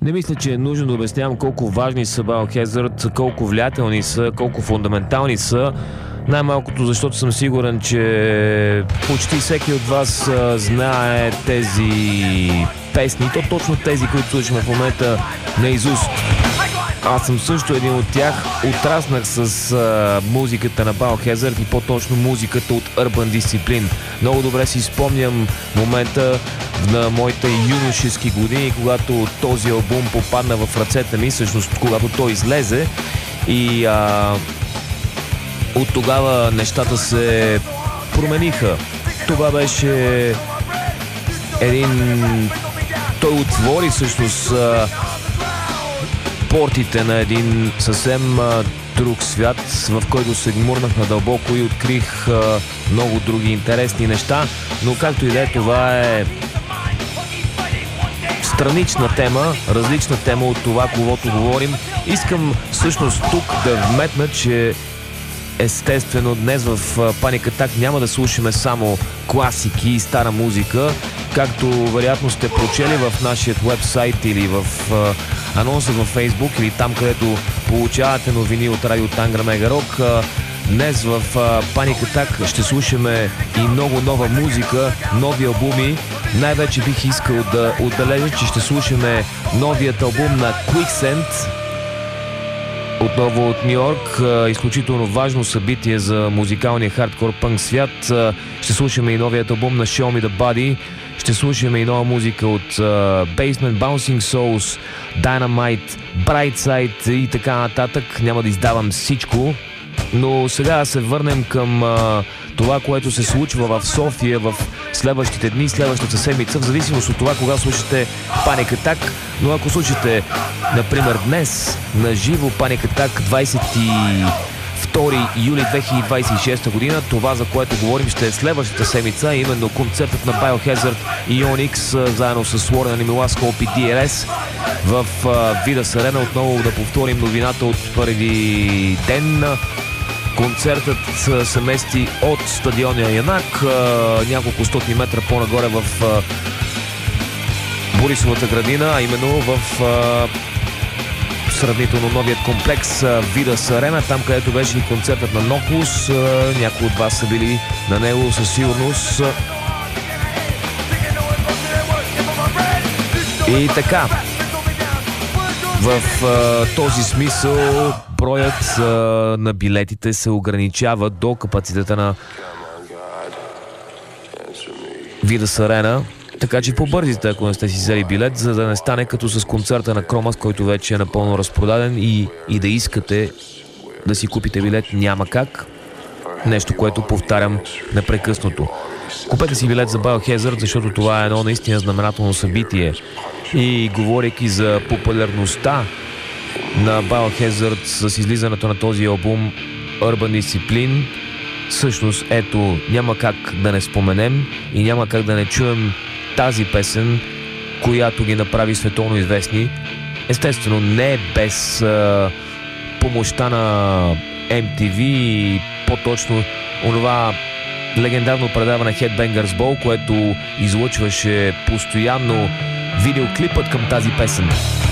Не мисля, че е нужно да обяснявам колко важни са Biohazard, колко влиятелни са, колко фундаментални са. Най-малкото, защото съм сигурен, че почти всеки от вас знае тези песни, то точно тези, които слушаме в момента наизуст. Аз съм също един от тях. Отраснах с музиката на Biohazard и по-точно музиката от Urban Discipline. Много добре си спомням момента на моите юношески години, когато този албум попадна в ръцете ми, всъщност когато той излезе, и от тогава нещата се промениха. Това беше той отвори всъщност портите на един съвсем друг свят, в който се гмурнах надълбоко и открих много други интересни неща, но както и да е, това е странична тема, различна тема от това, когато говорим. Искам всъщност тук да вметна, че естествено днес в Panic Attack няма да слушаме само класики и стара музика, както вероятно сте прочели в нашия вебсайт или в анонса във Facebook или там, където получавате новини от Радио Тангра Мега Рок. Днес в Panic Attack ще слушаме и много нова музика, нови албуми. Най-вече бих искал да отбележа, че ще слушаме новият албум на Quicksand, отново от Ню Йорк. Изключително важно събитие за музикалния хардкор пънк свят. Ще слушаме и новият албум на Show Me The Body. Ще слушаме и нова музика от Basement, Bouncing Souls, Dynamite, Brightside и така нататък. Няма да издавам всичко, но сега да се върнем към това, което се случва в София в следващите дни, следващата седмица, в зависимост от това кога слушате Panic Attack. Но ако слушате, например, днес на живо Panic Attack 22 юли 2026 година, това, за което говорим, ще е следващата седмица, именно концертът на Biohazard и Onyx заедно с Warren and Milasco и DLS в Vidas Arena. Отново да повторим новината от преди ден. Концертът се мести от стадиона Янак, няколко стотни метра по-нагоре в Борисовата градина, а именно в сравнително новият комплекс Vidas Arena, там където беше и концертът на Noclus. Някои от вас са били на него със сигурност. И така, в този смисъл броят на билетите се ограничава до капацитета на Vidas Arena. Така че побързите, ако не сте си взели билет, за да не стане като с концерта на Кромас, който вече е напълно разпродаден, и да искате да си купите билет, няма как. Нещо, което повтарям непрекъснато. Купете си билет за Biohazard, защото това е едно наистина знаменателно събитие. И говорейки за популярността на Biohazard с излизането на този албум Urban Discipline, всъщност ето, няма как да не споменем и няма как да не чуем тази песен, която ги направи световно известни. Естествено, не без помощта на MTV и по-точно онова легендарно предаване Headbangers Ball, което излъчваше постоянно видеоклипът към тази песен.